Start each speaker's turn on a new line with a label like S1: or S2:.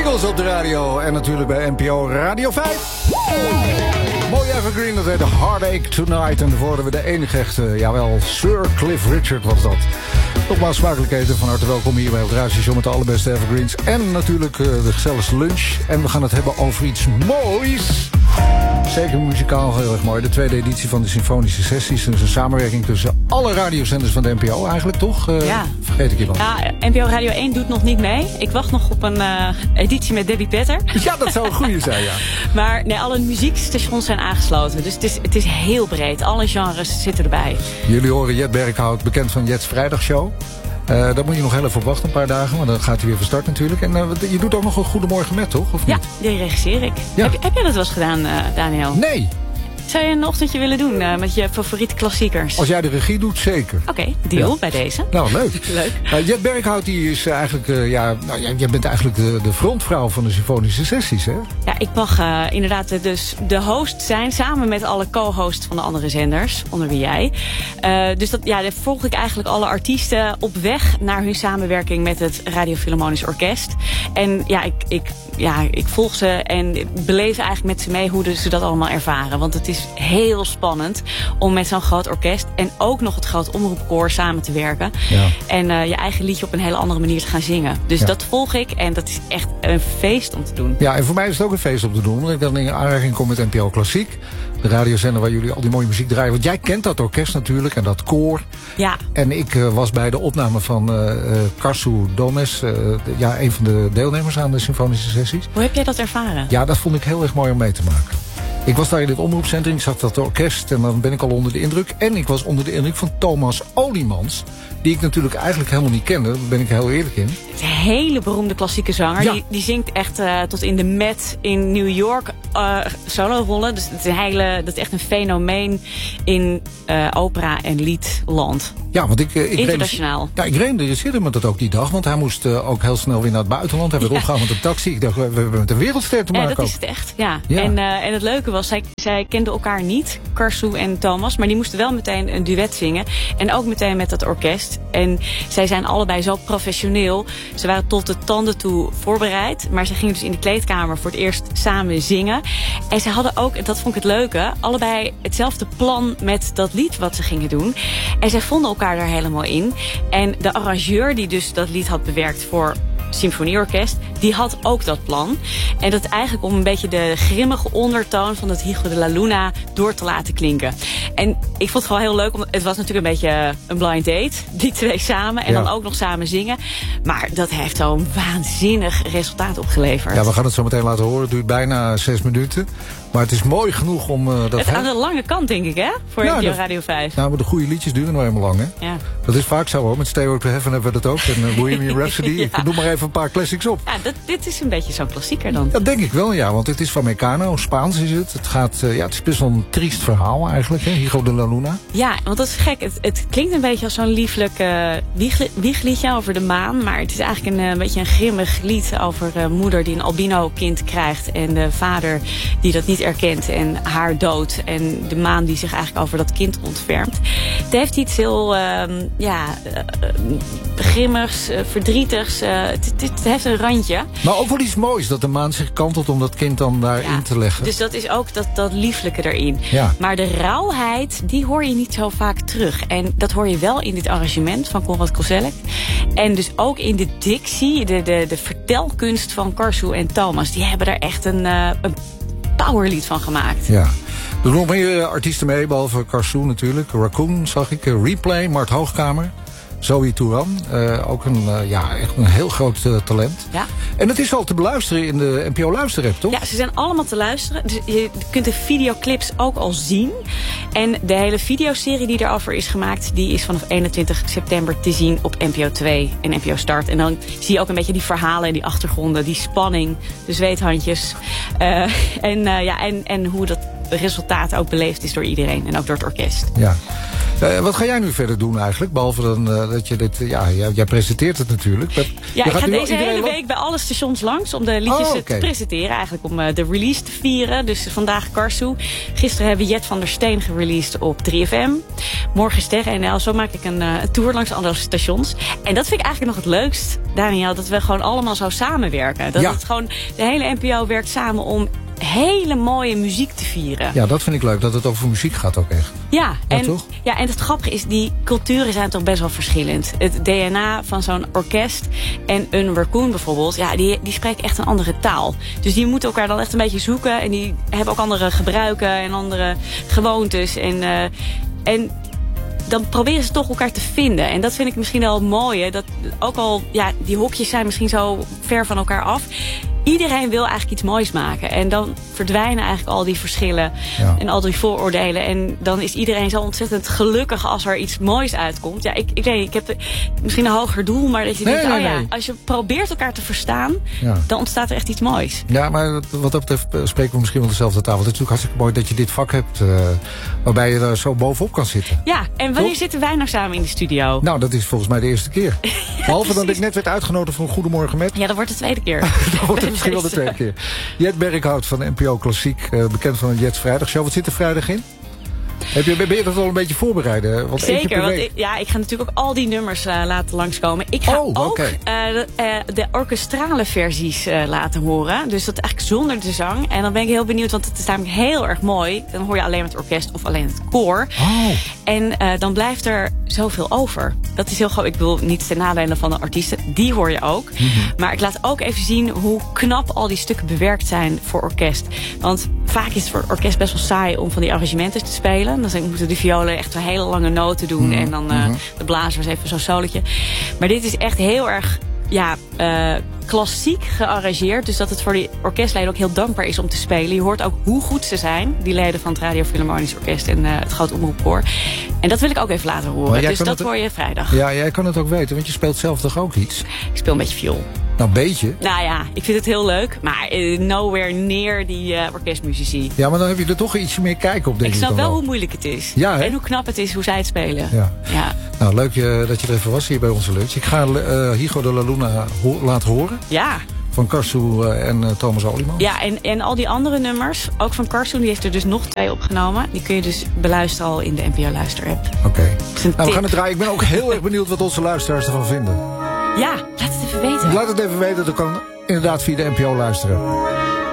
S1: Eagles op de radio en natuurlijk bij NPO Radio 5. Mooie evergreen, dat heet Heartache Tonight. En daarvoor we de enige echte, jawel, Sir Cliff Richard was dat. Nogmaals smakelijk eten, van harte welkom hier bij het radioshow met de allerbeste evergreens. En natuurlijk de gezelligste lunch. En we gaan het hebben over iets moois. Zeker muzikaal heel erg mooi. De tweede editie van de Symfonische Sessies. Dus een samenwerking tussen alle radiozenders van de NPO eigenlijk, toch?
S2: Ja.
S1: Vergeet ik iemand.
S2: Ja, NPO Radio 1 doet nog niet mee. Ik wacht nog op een editie met Debbie Petter.
S1: Ja, dat zou een goede zijn, ja.
S2: Maar nee, alle muziekstations zijn aangesloten. Dus het is heel breed. Alle genres zitten erbij.
S1: Jullie horen Jet Berghout, bekend van Jet's Vrijdagshow. Daar moet je nog heel even op wachten, een paar dagen. Want dan gaat hij weer van start natuurlijk. En je doet ook nog een Goedemorgen met, toch? Of niet?
S2: Ja, die regisseer ik. Ja. Heb jij dat wel eens gedaan, Daniel?
S1: Nee.
S2: Zou je een ochtendje willen doen met je favoriete klassiekers?
S1: Als jij de regie doet, zeker.
S2: Oké, deal bij deze.
S1: Nou, leuk.
S2: Leuk.
S1: Jet Berghout die is eigenlijk... jij bent eigenlijk de frontvrouw van de Symfonische Sessies, hè?
S2: Ja, ik mag inderdaad de host zijn... samen met alle co-hosts van de andere zenders, onder wie jij. Dus daar volg ik eigenlijk alle artiesten op weg... naar hun samenwerking met het Radio Philharmonisch Orkest. En ik volg ze en beleef eigenlijk met ze mee... hoe ze dat allemaal ervaren. Want het is heel spannend om met zo'n groot orkest... en ook nog het groot omroepkoor samen te werken. Ja. En je eigen liedje op een hele andere manier te gaan zingen. Dus dat volg ik en dat is echt een feest om te doen. Ja,
S1: en voor mij is het ook een feest om te doen. Omdat ik dan in aanraking kom met NPO Klassiek. De radiozender waar jullie al die mooie muziek draaien. Want jij kent dat orkest natuurlijk en dat koor.
S2: Ja.
S1: En ik was bij de opname van Karsu Domes. Een van de deelnemers aan de Symfonische Sessies.
S2: Hoe heb jij dat ervaren?
S1: Ja, dat vond ik heel erg mooi om mee te maken. Ik was daar in het omroepcentrum, ik zag dat orkest en dan ben ik al onder de indruk. En ik was onder de indruk van Thomas Oliemans, die ik natuurlijk eigenlijk helemaal niet kende. Daar ben ik heel eerlijk in.
S2: Het is een hele beroemde klassieke zanger. Ja. Die zingt echt tot in de Met in New York solo-rollen. Dus dat is echt een fenomeen in opera- en liedland.
S1: Ja, want ik
S2: internationaal.
S1: Ik realiseerde me dat ook die dag. Want hij moest ook heel snel weer naar het buitenland. Hij werd opgehaald met een taxi. Ik dacht, we hebben met een wereldster te maken.
S2: Ja, dat is het echt. Ja. En het leuke was, zij kenden elkaar niet, Karsu en Thomas. Maar die moesten wel meteen een duet zingen. En ook meteen met dat orkest. En zij zijn allebei zo professioneel. Ze waren tot de tanden toe voorbereid. Maar ze gingen dus in de kleedkamer voor het eerst samen zingen. En ze hadden ook, en dat vond ik het leuke, allebei hetzelfde plan met dat lied wat ze gingen doen. En zij vonden elkaar daar helemaal in. En de arrangeur die dus dat lied had bewerkt voor symfonieorkest, die had ook dat plan. En dat eigenlijk om een beetje de grimmige ondertoon van het Hijo de la Luna door te laten klinken. En ik vond het gewoon heel leuk, omdat het was natuurlijk een beetje een blind date. Die twee samen en dan ook nog samen zingen. Maar dat heeft zo'n waanzinnig resultaat opgeleverd.
S1: Ja, we gaan het zo meteen laten horen. Het duurt bijna 6 minuten. Maar het is mooi genoeg om dat...
S2: Het is aan de lange kant, denk ik, hè? Voor Radio 5.
S1: Nou, maar de goede liedjes duren nou helemaal lang, hè?
S2: Ja.
S1: Dat is vaak zo, hoor. Met Stairway to Heaven hebben we dat ook. En Bohemian Rhapsody. Ja. Ik noem maar even een paar classics op.
S2: Ja, dit is een beetje zo'n klassieker dan.
S1: Dat denk ik wel, ja. Want het is van Meccano. Spaans is het. Het gaat, het is best wel een triest verhaal eigenlijk, hè? Hijo de la Luna.
S2: Ja, want dat is gek. Het klinkt een beetje als zo'n lieflijk wiegliedje over de maan. Maar het is eigenlijk een beetje een grimmig lied over een moeder die een albino kind krijgt. En de vader die dat niet erkent. En haar dood. En de maan die zich eigenlijk over dat kind ontfermt. Het heeft iets heel grimmigs, verdrietigs. Het heeft een randje.
S1: Maar ook wel iets moois dat de maan zich kantelt om dat kind dan daarin te leggen.
S2: Dus dat is ook dat lieflijke erin.
S1: Ja.
S2: Maar de rauwheid, die hoor je niet zo vaak terug. En dat hoor je wel in dit arrangement van Konrad Koselleck. En dus ook in de dictie, de vertelkunst van Karsu en Thomas. Die hebben daar echt een powerlied van gemaakt.
S1: Ja. Er doen nog meer artiesten mee, behalve Karsu natuurlijk. Raccoon zag ik, Replay, Mart Hoogkamer. Zoe Touran, ook echt een heel groot talent.
S2: Ja.
S1: En het is al te beluisteren in de NPO Luisterapp, toch?
S2: Ja, ze zijn allemaal te luisteren. Dus je kunt de videoclips ook al zien. En de hele videoserie die daarover is gemaakt, die is vanaf 21 september te zien op NPO 2 en NPO Start. En dan zie je ook een beetje die verhalen en die achtergronden, die spanning, de zweethandjes. En hoe dat resultaat ook beleefd is door iedereen en ook door het orkest.
S1: Ja. Wat ga jij nu verder doen eigenlijk? Behalve dan dat je dit... jij presenteert het natuurlijk.
S2: Ja, ik ga deze hele week bij alle stations langs om de liedjes te presenteren. Eigenlijk om de release te vieren. Dus vandaag Karsu. Gisteren hebben we Jet van der Steen gereleased op 3FM. Morgen Sterren NL. Zo maak ik een tour langs alle stations. En dat vind ik eigenlijk nog het leukst, Daniel. Dat we gewoon allemaal zo samenwerken. Dat het gewoon, de hele NPO werkt samen om hele mooie muziek te vieren.
S1: Ja, dat vind ik leuk. Dat het over muziek gaat ook echt.
S2: Ja, en het grappige is, die culturen zijn toch best wel verschillend. Het DNA van zo'n orkest en een raccoon bijvoorbeeld, ja, die spreken echt een andere taal. Dus die moeten elkaar dan echt een beetje zoeken. En die hebben ook andere gebruiken en andere gewoontes. En dan proberen ze toch elkaar te vinden. En dat vind ik misschien wel het mooie. Dat ook al, die hokjes zijn misschien zo ver van elkaar af. Iedereen wil eigenlijk iets moois maken. En dan verdwijnen eigenlijk al die verschillen en al die vooroordelen. En dan is iedereen zo ontzettend gelukkig als er iets moois uitkomt. Ja, ik weet niet, ik heb misschien een hoger doel, maar dat je denkt, als je probeert elkaar te verstaan, dan ontstaat er echt iets moois. Ja,
S1: maar wat dat betreft spreken we misschien wel dezelfde tafel. Het is natuurlijk hartstikke mooi dat je dit vak hebt, waarbij je er zo bovenop kan zitten.
S2: Ja, en wanneer zitten wij nou samen in de studio?
S1: Nou, dat is volgens mij de eerste keer. Behalve dat ik net werd uitgenodigd voor een Goedemorgen met.
S2: Ja, dat wordt de tweede keer.
S1: Dat wordt het misschien wel de tweede keer. Jet Berghout van NPO Klassiek, bekend van de Jet's Vrijdagshow. Wat zit er vrijdag in? Ben je dat al een beetje voorbereiden? Want
S2: zeker, want ik ga natuurlijk ook al die nummers laten langskomen. Ik ga ook de orkestrale versies laten horen. Dus dat eigenlijk zonder de zang. En dan ben ik heel benieuwd, want het is namelijk heel erg mooi. Dan hoor je alleen het orkest of alleen het koor. Oh. En dan blijft er zoveel over. Dat is heel groot. Ik bedoel, niet ten nadele van de artiesten. Die hoor je ook. Mm-hmm. Maar ik laat ook even zien hoe knap al die stukken bewerkt zijn voor orkest. Want vaak is het voor orkest best wel saai om van die arrangementen te spelen. Dan moeten de violen echt een hele lange noten doen. Mm-hmm. En dan de blazers even zo'n solotje. Maar dit is echt heel erg klassiek gearrangeerd. Dus dat het voor die orkestleden ook heel dankbaar is om te spelen. Je hoort ook hoe goed ze zijn. Die leden van het Radio Philharmonisch Orkest en het Groot Omroepkoor. En dat wil ik ook even laten horen. Dus dat hoor je vrijdag.
S1: Ja, jij kan het ook weten. Want je speelt zelf toch ook iets?
S2: Ik speel een beetje viool.
S1: Nou, een beetje?
S2: Nou ja, ik vind het heel leuk. Maar nowhere near die orkestmuzici.
S1: Ja, maar dan heb je er toch ietsje meer kijk op, denk ik.
S2: Ik snap wel hoe moeilijk het is.
S1: Ja,
S2: en hoe knap het is hoe zij het spelen. Ja.
S1: Nou, leuk dat je er even was hier bij onze lunch. Ik ga Higo de la Luna laten horen.
S2: Ja.
S1: Van Karsu en Thomas Oliman.
S2: Ja, en al die andere nummers, ook van Karsu, die heeft er dus nog 2 opgenomen. Die kun je dus beluisteren al in de NPO Luister-app.
S1: Oké. Nou, we gaan het draaien. Ik ben ook heel erg benieuwd wat onze luisteraars ervan vinden.
S2: Ja, laat het even weten.
S1: Laat het even weten. Dat kan inderdaad via de NPO luisteren.